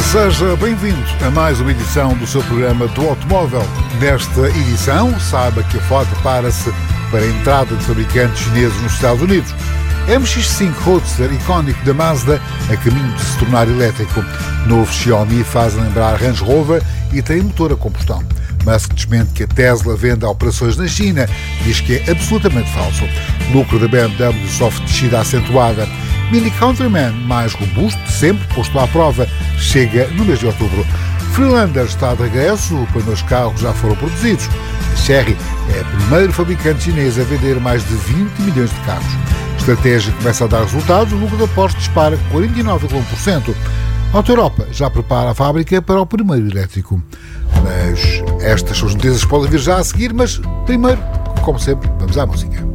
Seja bem-vindo a mais uma edição do seu programa do automóvel. Nesta edição, saiba que a Ford prepara-se para a entrada de fabricantes chineses nos Estados Unidos. MX-5 Roadster icónico da Mazda a caminho de se tornar elétrico. Novo Xiaomi faz lembrar Range Rover e tem motor a combustão. Musk desmente que a Tesla venda operações na China, diz que é absolutamente falso. Lucro da BMW sofre descida acentuada. Mini Countryman, mais robusto de sempre, posto à prova, chega no mês de outubro. Freelander está de regresso, os primeiros carros já foram produzidos. A Chery é a primeira fabricante chinesa a vender mais de 20 milhões de carros. A estratégia começa a dar resultados, o lucro da Porsche dispara 49,1%. A Auto Europa já prepara a fábrica para o primeiro elétrico. Mas estas são as notícias que podem vir já a seguir, mas primeiro, como sempre, vamos à música.